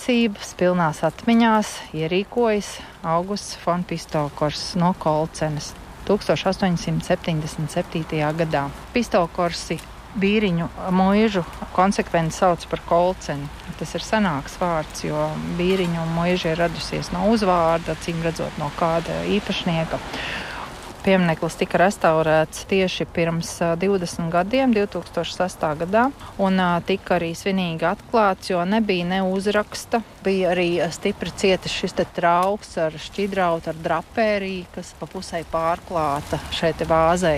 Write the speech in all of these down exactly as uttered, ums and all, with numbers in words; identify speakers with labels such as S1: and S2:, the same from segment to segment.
S1: liecības pilnās atmiņās ierīkojas Augusts von Pistolkors no Kolcenes tūkstoš astoņsimt septiņdesmit septītajā gadā. Pistolkorsi Bīriņu muižu konsekventi sauc par Kolceni. Tas ir senāks vārds, jo Bīriņu muiža ir radusies no uzvārda, acīm redzot no kāda īpašnieka. Piemineklis tika restaurēts tieši pirms divdesmit gadiem, divā tūkstoš sestā gadā, un tika arī svinīgi atklāts, jo nebija ne uzraksta. Bija arī stipri cietis šis te trauks ar šķidrautu, ar drapēriju, kas pa pusē pārklāta šeit vāzei.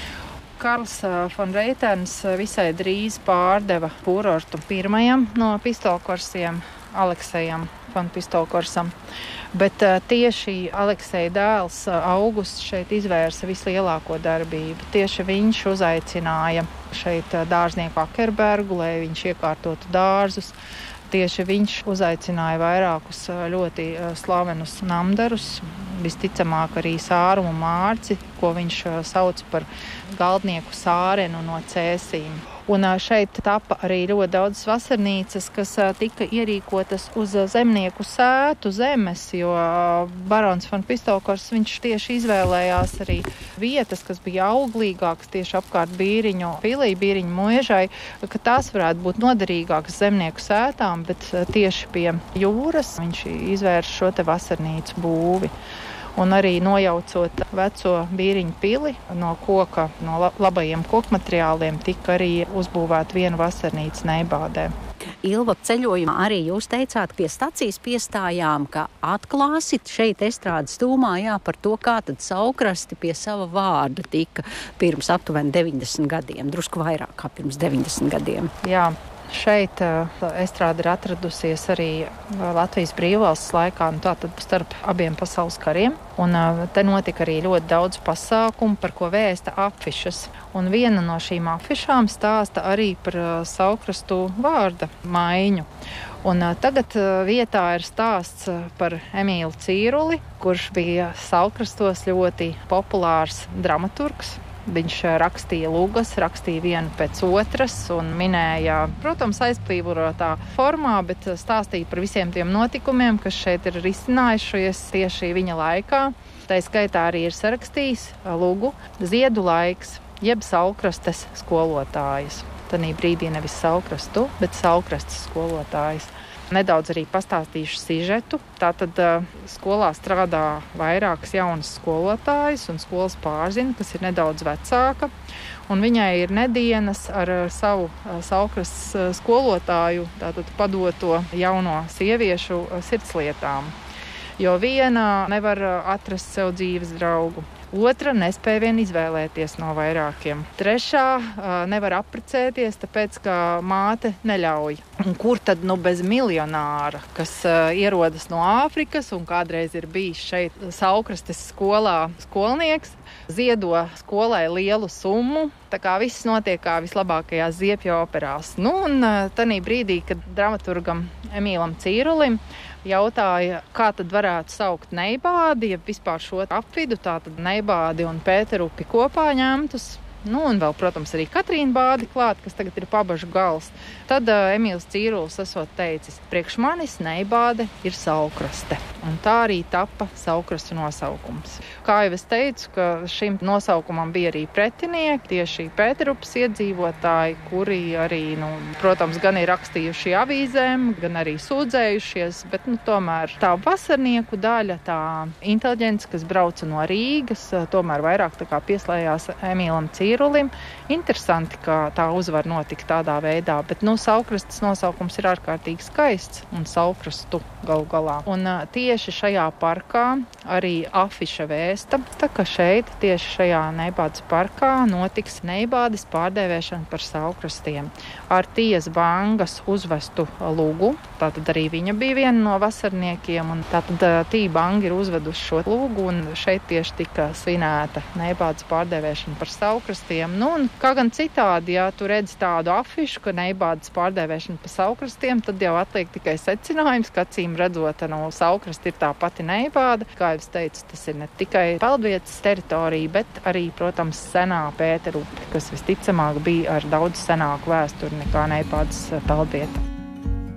S1: Karls von Reitens visai drīz pārdeva kurortu pirmajam no Pistolkorsiem, Aleksejam von Pistolkorsam, bet tieši Alekseja dēls Augusts šeit izvērsa vislielāko darbību. Tieši viņš uzaicināja šeit dārznieku Akerbergu, lai viņš iekārtotu dārzus. Tieši viņš uzaicināja vairākus ļoti slavenus namdarus, visticamāk arī Sārumu Mārci, ko viņš sauc par galdnieku Sārenu no Cēsīm. Un šeit tapa arī ļoti daudz vasarnīcas, kas tika ierīkotas uz zemnieku sētu zemes, jo barons von Pistolkors viņš tieši izvēlējās arī vietas, kas bija auglīgākas tieši apkārt Bīriņu pilī, Bīriņu muižai, ka tās varētu būt noderīgākas zemnieku sētām, bet tieši pie jūras viņš izvērš šo te vasarnīcu būvi. Un arī nojaucot veco Bīriņu pili no koka, no labajiem kokmateriāliem, tika arī uzbūvēta viena vasarnīca Neibādē.
S2: Ilva, ceļojumā arī jūs teicāt, pie stacijas piestājām, ka atklāsit šeit estrādes tūmā, jā, par to, kā tad Saukrasti pie sava vārda tika pirms aptuveni deviņdesmit gadiem, drusku vairāk kā pirms deviņdesmit gadiem.
S1: Jā. Šeit estrāde ir atradusies arī Latvijas brīvvalsts laikā, nu tātad starp abiem pasaules kariem. Un te notika arī ļoti daudz pasākumu, par ko vēsta afišas. Un viena no šīm afišām stāsta arī par Saukrastu vārda maiņu. Un tagad vietā ir stāsts par Emīlu Cīruli, kurš bija Saukrastos ļoti populārs dramaturgs. Viņš rakstīja lugas, rakstīja vienu pēc otras un minēja, protams, aizplīvotā formā, bet stāstīja par visiem tiem notikumiem, kas šeit ir risinājušies tieši viņa laikā. Tā skaitā arī ir sarakstījis lugu Ziedu laiks, jeb Saukrastes skolotājs. Tanī brīdī nevis Saukrastu, bet Saukrastes skolotājs. Nedaudz arī pastāstīšu sižetu. Tātad skolā strādā vairākas jaunas skolotājas un skolas pārzina, kas ir nedaudz vecāka. Un viņai ir nedienas ar savu Saukrastes skolotāju, tātad padoto jauno sieviešu sirdslietām. Jo viena nevar atrast sev dzīves draugu. Otra nespēja vien izvēlēties no vairākiem. Trešā nevar apprecēties, tāpēc, ka māte neļauj. Un kur tad nu bez miljonāra, kas ierodas no Āfrikas un kādreiz ir bijis šeit Saukrastes skolā skolnieks, ziedo skolai lielu summu, tā kā viss notiek kā vislabākajās ziepju operās. Nu, un tanī brīdī, kad dramaturgam Emīlam Cīrulim jautāja, kā tad varētu saukt Neibādi, ja vispār šo apvidu, tātad Neibādi un Pēterupi kopā ņemtus. Nu, un vēl, protams, arī Katrīna Bādi klāt, kas tagad ir pabažu gals. Tad uh, Emīls Cīrulis esot teicis, priekš manis Neibāde ir Saukraste. Un tā arī tapa Saukrastu nosaukums. Kā jau es teicu, ka šim nosaukumam bija arī pretinieki, tieši Pēterupas iedzīvotāji, kuri arī, nu, protams, gan ir rakstījuši avīzēm, gan arī sūdzējušies, bet, nu, tomēr tā vasarnieku daļa, tā inteliģence, kas brauca no Rīgas, tomēr vairāk tā kā pieslējās Emīlam Cīrulim. Interesanti, ka tā uzvar notika tādā veidā, bet, nu, Saukrastes nosaukums ir ārkārtīgi skaists un Saukrastu galu galā. Un uh, tieši šajā parkā arī afiša vēsta, tā ka šeit, tieši šajā Neibādes parkā notiks Neibādes pārdēvēšana par Saukrastiem. Ar Tijas Bangas uzvestu lugu, tātad arī viņa bija viena no vasarniekiem, un tātad uh, Tija Banga ir uzveduši šo lugu, un šeit tieši tika svinēta Neibādes pārdēvēšana par Saukrastiem. Nu, un kā gan citādi, ja tu redzi tādu afišu, ka Neibādes pārdēvēšana pa Saukrastiem, tad jau atliek tikai secinājums, ka acīm redzot, no Saukrasti ir tā pati Neibāde. Kā jau es teicu, tas ir ne tikai peldvietas teritorija, bet arī, protams, senā Pēterupe, kas visticamāk bija ar daudz senāku vēsturi nekā Neibādes peldvieta.